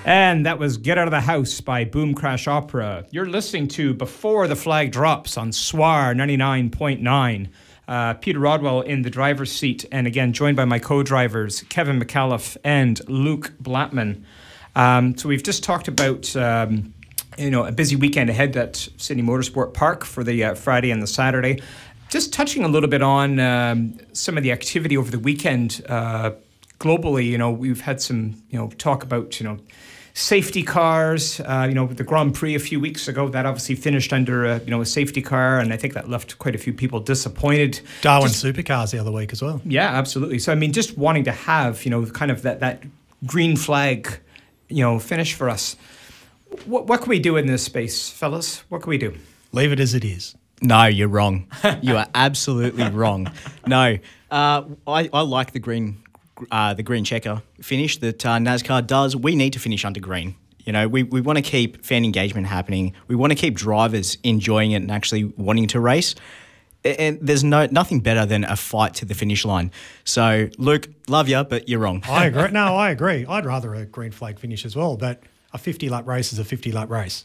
And that was Get Out of the House by Boom Crash Opera. You're listening to Before the Flag Drops on SWAR 99.9. Peter Rodwell in the driver's seat, and again, joined by my co-drivers, Kevin McAuliffe and Luke Blattman. So we've just talked about, a busy weekend ahead at Sydney Motorsport Park for the Friday and the Saturday. Just touching a little bit on some of the activity over the weekend globally. We've had some, talk about, safety cars, the Grand Prix a few weeks ago, that obviously finished under a safety car, and I think that left quite a few people disappointed. Darwin Supercars the other week as well. Yeah, absolutely. So, just wanting to have, kind of that green flag, finish for us. What can we do in this space, fellas? What can we do? Leave it as it is. No, you're wrong. You are absolutely wrong. No, I like the green checker finish that NASCAR does. We need to finish under green. We want to keep fan engagement happening. We want to keep drivers enjoying it and actually wanting to race. And there's nothing better than a fight to the finish line. So, Luke, love you, but you're wrong. I agree. No, I agree. I'd rather a green flag finish as well, but a 50-lap race is a 50-lap race.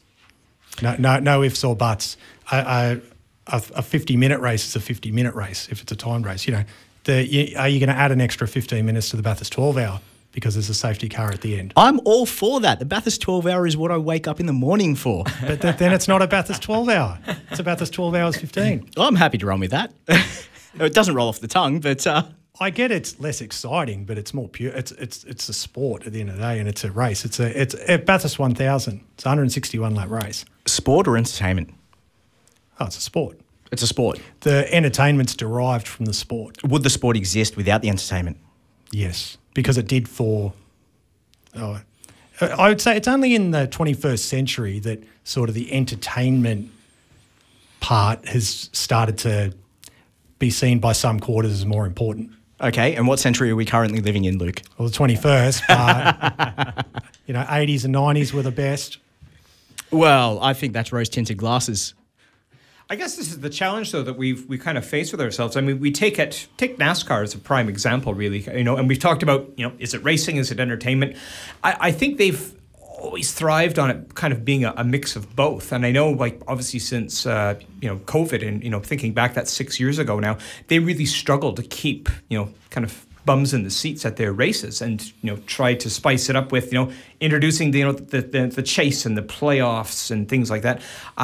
No ifs or buts. A 50-minute race is a 50-minute race if it's a timed race. Are you going to add an extra 15 minutes to the Bathurst 12-hour because there's a safety car at the end? I'm all for that. The Bathurst 12-hour is what I wake up in the morning for. But then it's not a Bathurst 12-hour. It's a Bathurst 12 hours 15. I'm happy to run with that. It doesn't roll off the tongue, but... I get it's less exciting, but it's more pure. It's a sport at the end of the day, and it's a race. It's a Bathurst 1000. It's a 161-lap race. Sport or entertainment? Oh, it's a sport. It's a sport. The entertainment's derived from the sport. Would the sport exist without the entertainment? Yes, because it did for... I would say it's only in the 21st century that sort of the entertainment part has started to be seen by some quarters as more important. Okay, and what century are we currently living in, Luke? Well, the 21st, but, 80s and 90s were the best. Well, I think that's rose-tinted glasses. I guess this is the challenge, though, that we kind of face with ourselves. We take NASCAR as a prime example, really, and we've talked about, is it racing, is it entertainment? I think they've always thrived on it kind of being a mix of both. And I know, obviously since, COVID and, thinking back, that's 6 years ago now, they really struggled to keep, kind of bums in the seats at their races and, try to spice it up with, introducing the chase and the playoffs and things like that.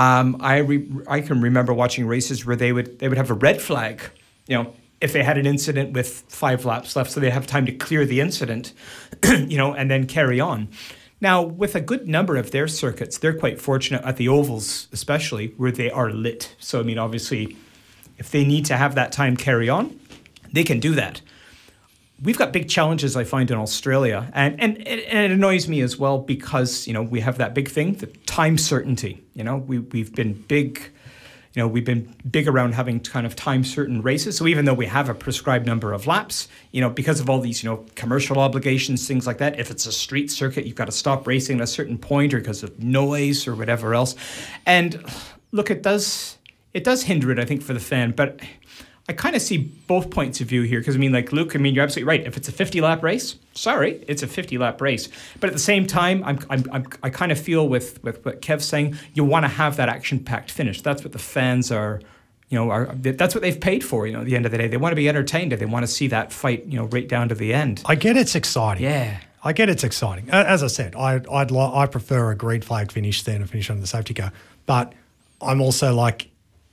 I can remember watching races where they would have a red flag, if they had an incident with 5 laps left, so they have time to clear the incident, and then carry on. Now, with a good number of their circuits, they're quite fortunate at the ovals, especially, where they are lit. So, obviously, if they need to have that time carry on, they can do that. We've got big challenges, I find, in Australia. And it annoys me as well because, we have that big thing, the time certainty. We've been big... we've been big around having kind of time certain races. So even though we have a prescribed number of laps, because of all these, commercial obligations, things like that, if it's a street circuit, you've got to stop racing at a certain point or because of noise or whatever else. And look, it does hinder it, I think, for the fan. But I kind of see both points of view here because, Luke, you're absolutely right. If it's a 50-lap race, sorry, it's a 50-lap race. But at the same time, I kind of feel with what Kev's saying, you want to have that action-packed finish. That's what the fans are, that's what they've paid for, at the end of the day. They want to be entertained and they want to see that fight, right down to the end. I get it's exciting. Yeah. I get it's exciting. As I said, I prefer a green flag finish than a finish on the safety car. But I'm also like...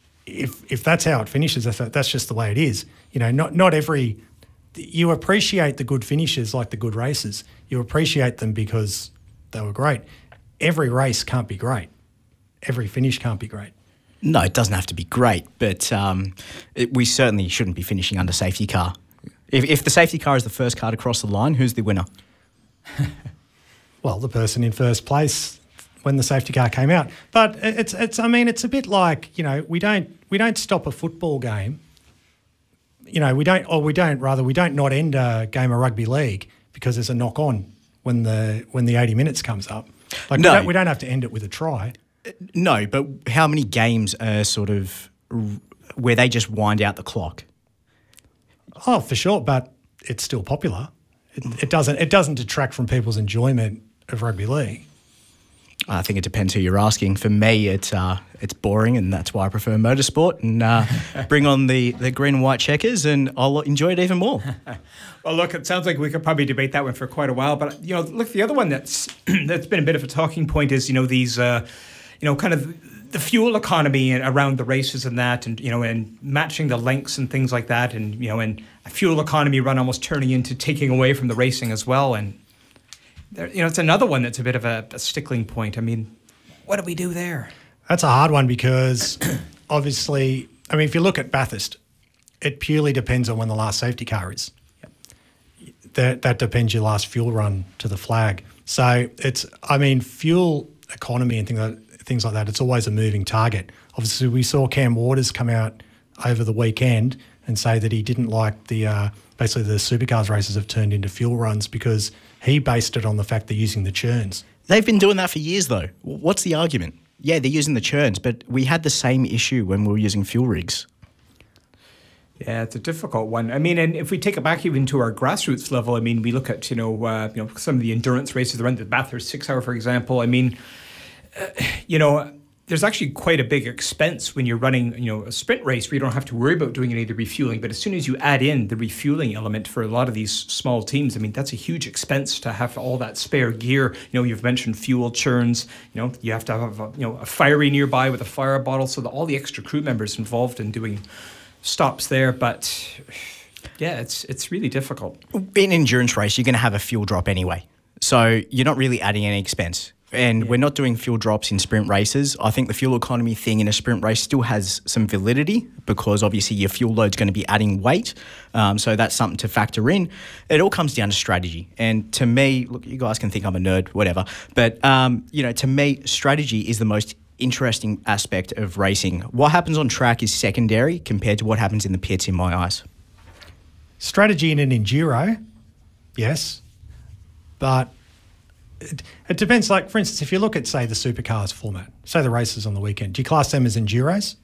If that's how it finishes, that's just the way it is. Not every... You appreciate the good finishes like the good races. You appreciate them because they were great. Every race can't be great. Every finish can't be great. No, it doesn't have to be great, but we certainly shouldn't be finishing under safety car. If the safety car is the first car to cross the line, who's the winner? Well, the person in first place when the safety car came out. But it's a bit like, we don't stop a football game. We don't not end a game of rugby league because there's a knock on when the 80 minutes comes up. No. We don't have to end it with a try. No, but how many games are sort of where they just wind out the clock? Oh, for sure, but it's still popular. It doesn't detract from people's enjoyment of rugby league? I think it depends who you're asking. For me, it's boring, and that's why I prefer motorsport. And bring on the green and white checkers, and I'll enjoy it even more. Well, look, it sounds like we could probably debate that one for quite a while. But look, the other one that's been a bit of a talking point is these kind of the fuel economy around the races and that, and matching the lengths and things like that, and and a fuel economy run almost turning into taking away from the racing as well. And it's another one that's a bit of a stickling point. I mean, what do we do there? That's a hard one because obviously, I mean, if you look at Bathurst, it purely depends on when the last safety car is. Yep. That depends your last fuel run to the flag. So fuel economy and things like that, it's always a moving target. Obviously, we saw Cam Waters come out over the weekend and say that he didn't like basically the supercars races have turned into fuel runs because he based it on the fact they're using the churns. They've been doing that for years, though. What's the argument? Yeah, they're using the churns, but we had the same issue when we were using fuel rigs. Yeah, it's a difficult one. I mean, and if we take it back even to our grassroots level, I mean, we look at some of the endurance races around the Bathurst 6 Hour, for example. I mean, there's actually quite a big expense when you're running, a sprint race where you don't have to worry about doing any of the refueling. But as soon as you add in the refueling element for a lot of these small teams, I mean, that's a huge expense to have all that spare gear. You've mentioned fuel churns. You have to have a fiery nearby with a fire bottle, so that all the extra crew members involved in doing stops there. But yeah, it's really difficult. In an endurance race, you're going to have a fuel drop anyway, so you're not really adding any expense. And we're not doing fuel drops in sprint races. I think the fuel economy thing in a sprint race still has some validity because obviously your fuel load's going to be adding weight. So that's something to factor in. It all comes down to strategy. And to me, look, you guys can think I'm a nerd, whatever. But, to me, strategy is the most interesting aspect of racing. What happens on track is secondary compared to what happens in the pits in my eyes. Strategy in an enduro, yes. But it depends. Like, for instance, if you look at, say, the supercars format, say the races on the weekend, do you class them as enduros?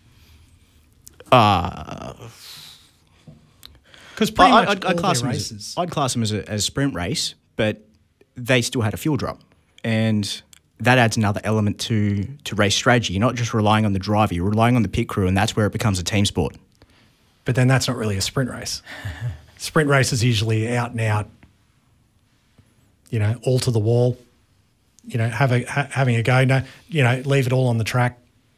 Because pretty much I'd all class their them races. I'd class them as a sprint race, but they still had a fuel drop. And that adds another element to race strategy. You're not just relying on the driver, you're relying on the pit crew, and that's where it becomes a team sport. But then that's not really a sprint race. Sprint race is usually out and out, all to the wall, having a go, leave it all on the track.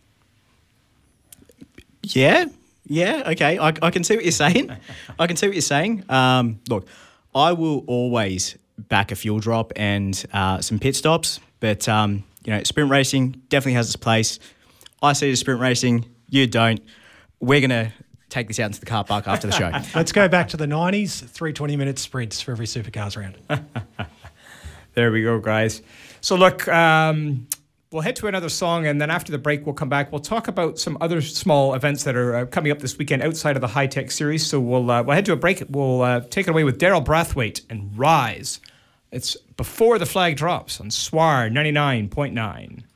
Yeah, okay. I can see what you're saying. Look, I will always back a fuel drop and some pit stops, but, sprint racing definitely has its place. I see it as sprint racing. You don't. We're going to take this out into the car park after the show. Let's go back to the 90s, 3 20-minute sprints for every supercars round. There we go, guys. So look, we'll head to another song, and then after the break, we'll come back. We'll talk about some other small events that are coming up this weekend outside of the High Tech Series. So we'll head to a break. We'll take it away with Daryl Brathwaite and Rise. It's Before the Flag Drops on SWAR 99.9.